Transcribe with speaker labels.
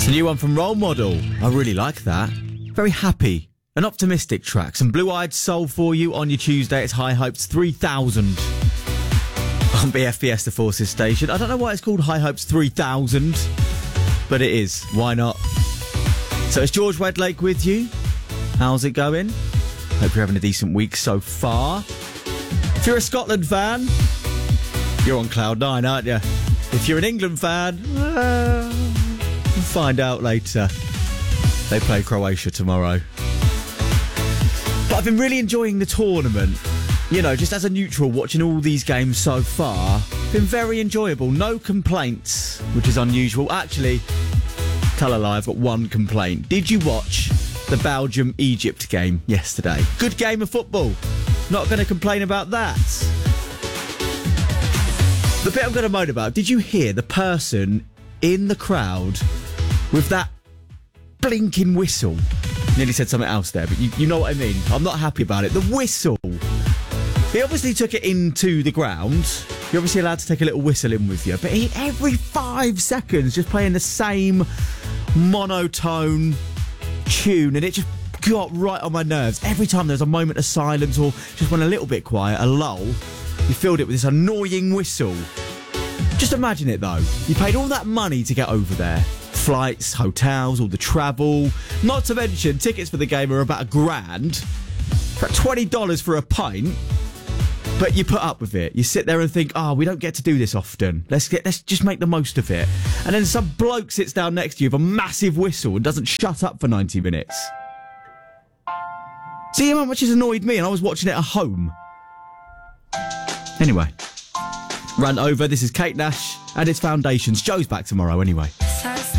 Speaker 1: It's a new one from Role Model. I really like that. Very happy. An optimistic track. Some blue-eyed soul for you on your Tuesday. It's High Hopes 3000 on BF Fiesta Forces station. I don't know why it's called High Hopes 3000, but it is. Why not? So it's George Wedlake with you. How's it going? Hope you're having a decent week so far. If you're a Scotland fan, you're on cloud nine, aren't you? If you're an England fan, we'll find out later. They play Croatia tomorrow. But I've been really enjoying the tournament. You know, just as a neutral, watching all these games so far. Been very enjoyable. No complaints, which is unusual. Actually, tell a lie, I've got one complaint. Did you watch the Belgium-Egypt game yesterday? Good game of football. Not going to complain about that. The bit I'm going to moan about, did you hear the person in the crowd with that blinking whistle? Nearly said something else there, but you know what I mean. I'm not happy about it. The whistle. He obviously took it into the ground. You're obviously allowed to take a little whistle in with you, but he, every 5 seconds, just playing the same monotone tune, and it just got right on my nerves. Every time there's a moment of silence or just went a little bit quiet, a lull, you filled it with this annoying whistle. Just imagine it though. You paid all that money to get over there. Flights, hotels, all the travel. Not to mention, tickets for the game are about $1,000. About $20 for a pint. But you put up with it. You sit there and think, we don't get to do this often. Let's just make the most of it. And then some bloke sits down next to you with a massive whistle and doesn't shut up for 90 minutes. See how much it's annoyed me, and I was watching it at home. Anyway, rant over. This is Kate Nash and its Foundations. Joe's back tomorrow anyway.